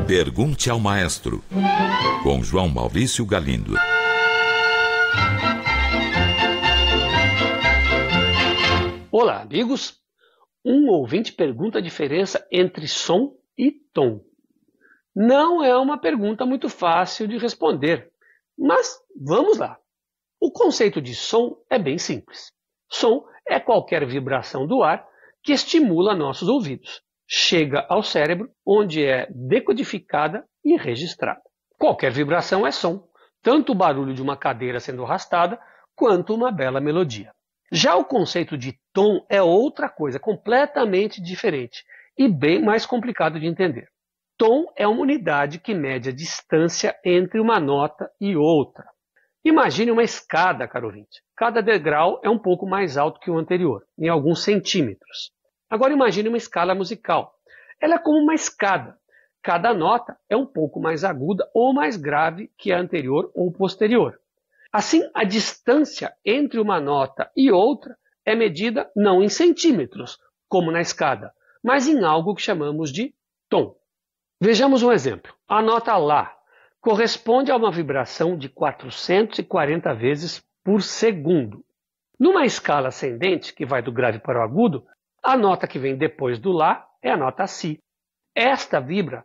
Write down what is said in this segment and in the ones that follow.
Pergunte ao Maestro, com João Maurício Galindo. Olá, amigos. Um ouvinte pergunta a diferença entre som e tom. Não é uma pergunta muito fácil de responder, mas vamos lá. O conceito de som é bem simples. Som é qualquer vibração do ar que estimula nossos ouvidos. Chega ao cérebro, onde é decodificada e registrada. Qualquer vibração é som, tanto o barulho de uma cadeira sendo arrastada, quanto uma bela melodia. Já o conceito de tom é outra coisa, completamente diferente e bem mais complicado de entender. Tom é uma unidade que mede a distância entre uma nota e outra. Imagine uma escada, caro ouvinte. Cada degrau é um pouco mais alto que o anterior, em alguns centímetros. Agora imagine uma escala musical. Ela é como uma escada. Cada nota é um pouco mais aguda ou mais grave que a anterior ou posterior. Assim, a distância entre uma nota e outra é medida não em centímetros, como na escada, mas em algo que chamamos de tom. Vejamos um exemplo. A nota Lá corresponde a uma vibração de 440 vezes por segundo. Numa escala ascendente, que vai do grave para o agudo, a nota que vem depois do Lá é a nota Si. Esta vibra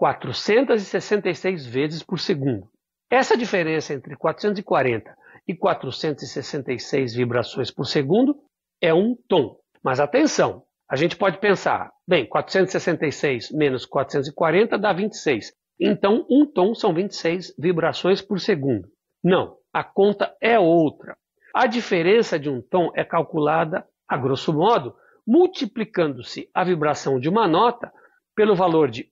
466 vezes por segundo. Essa diferença entre 440 e 466 vibrações por segundo é um tom. Mas atenção, a gente pode pensar, bem, 466 menos 440 dá 26. Então, um tom são 26 vibrações por segundo. Não, a conta é outra. A diferença de um tom é calculada, a grosso modo, multiplicando-se a vibração de uma nota pelo valor de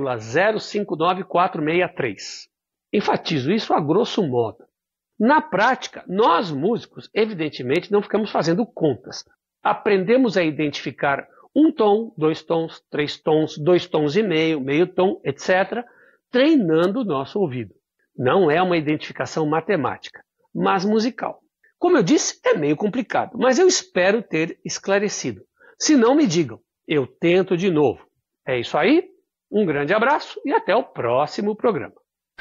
1,059463. Enfatizo isso a grosso modo. Na prática, nós músicos, evidentemente, não ficamos fazendo contas. Aprendemos a identificar um tom, 2 tons, 3 tons, 2 tons e meio tom, etc., treinando o nosso ouvido. Não é uma identificação matemática, mas musical. Como eu disse, é meio complicado, mas eu espero ter esclarecido. Se não, me digam, eu tento de novo. É isso aí, um grande abraço e até o próximo programa.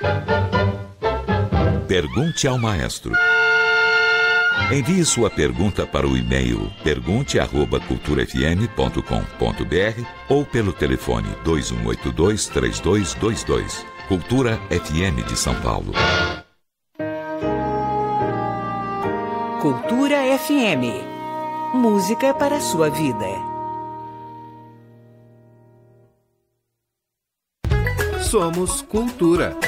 Pergunte ao Maestro. Envie sua pergunta para o e-mail pergunte@culturafm.com.br ou pelo telefone 2182-3222. Cultura FM de São Paulo. Cultura FM. Música para a sua vida. Somos Cultura.